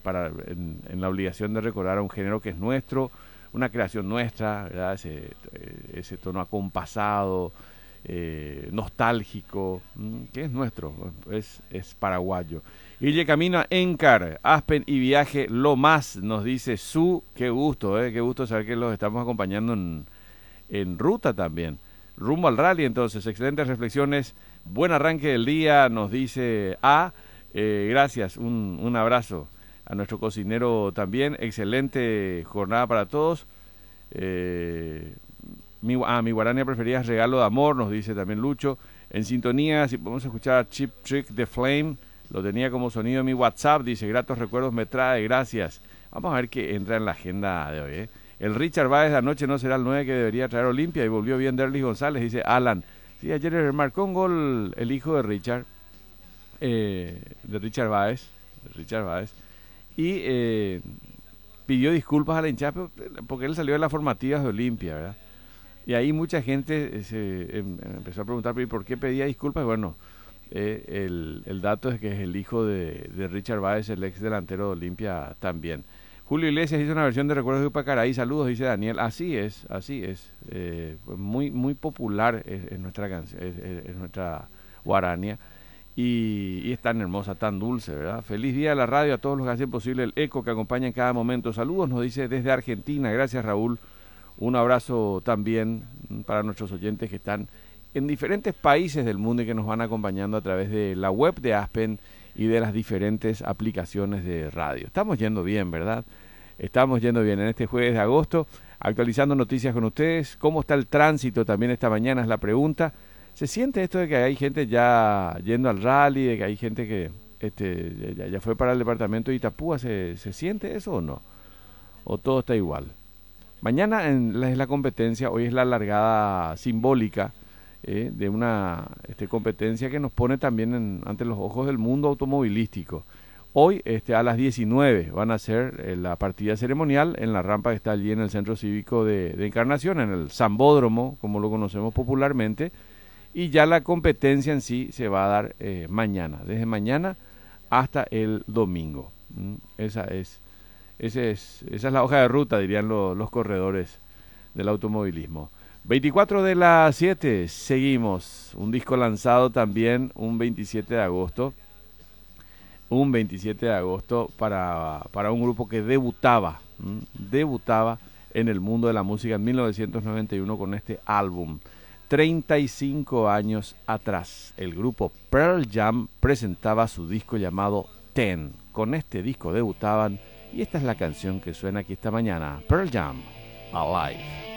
en la obligación de recordar a un género que es nuestro, una creación nuestra, ¿verdad? Ese tono acompasado, nostálgico, que es nuestro, es paraguayo. Guille Camino, Encar, Aspen y Viaje, lo más, nos dice qué gusto, qué gusto saber que los estamos acompañando en ruta también. Rumbo al rally, entonces, excelentes reflexiones, buen arranque del día, nos dice gracias, un abrazo a nuestro cocinero también, excelente jornada para todos. Mi guarania preferida es Regalo de Amor, nos dice también Lucho. En sintonía, si podemos escuchar Chip Trick de Flame, lo tenía como sonido en mi WhatsApp, dice, gratos recuerdos me trae, gracias. Vamos a ver qué entra en la agenda de hoy. El Richard Báez de anoche no será el 9 que debería traer Olimpia y volvió bien Derlis González, dice Alan. Sí, ayer marcó un gol el hijo de Richard, Báez, y pidió disculpas a la hinchada porque él salió de las formativas de Olimpia, ¿verdad? Y ahí mucha gente empezó a preguntar por qué pedía disculpas. Bueno, el dato es que es el hijo de Richard Báez, el ex delantero de Olimpia también. Julio Iglesias hizo una versión de Recuerdos de Upacaraí, saludos, dice Daniel. Así es. Muy, muy popular es nuestra canción, es nuestra guarania. Y es tan hermosa, tan dulce, ¿verdad? Feliz día a la radio, a todos los que hacen posible el eco que acompaña en cada momento. Saludos, nos dice desde Argentina. Gracias, Raúl. Un abrazo también para nuestros oyentes que están en diferentes países del mundo y que nos van acompañando a través de la web de Aspen y de las diferentes aplicaciones de radio. Estamos yendo bien, ¿verdad? Estamos yendo bien en este jueves de agosto, actualizando noticias con ustedes. ¿Cómo está el tránsito? También esta mañana es la pregunta. ¿Se siente esto de que hay gente ya yendo al rally, de que hay gente que ya fue para el departamento de Itapúa? ¿Se siente eso o no? ¿O todo está igual? Mañana es la competencia, hoy es la largada simbólica de una competencia que nos pone también ante los ojos del mundo automovilístico. Hoy a las 19 van a hacer la partida ceremonial en la rampa que está allí en el Centro Cívico de Encarnación, en el Zambódromo, como lo conocemos popularmente, y ya la competencia en sí se va a dar mañana, desde mañana hasta el domingo. Esa es la hoja de ruta, dirían los corredores del automovilismo. 24 de las 7, seguimos. Un disco lanzado también un 27 de agosto. Un 27 de agosto para un grupo que debutaba en el mundo de la música en 1991 con este álbum. 35 años atrás, el grupo Pearl Jam presentaba su disco llamado Ten. Con este disco debutaban y esta es la canción que suena aquí esta mañana, Pearl Jam, Alive.